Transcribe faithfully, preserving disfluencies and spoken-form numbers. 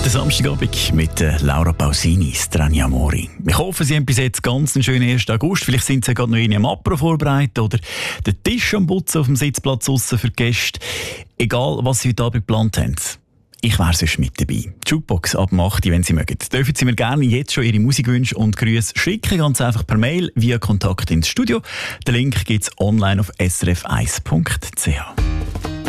Der Samstagabend mit Laura Pausini, Strani Amori. Ich hoffe, Sie haben bis jetzt ganz einen schönen ersten August. Vielleicht sind Sie gerade noch in einem Apero vorbereitet oder den Tisch am Putzen auf dem Sitzplatz draussen für die Gäste. Egal, was Sie heute Abend geplant haben. Ich wäre sonst mit dabei. Die Jukebox ab acht, wenn Sie mögen. Dürfen Sie mir gerne jetzt schon Ihre Musikwünsche und Grüße schicken, ganz einfach per Mail via Kontakt ins Studio. Den Link gibt es online auf s r f eins punkt c h.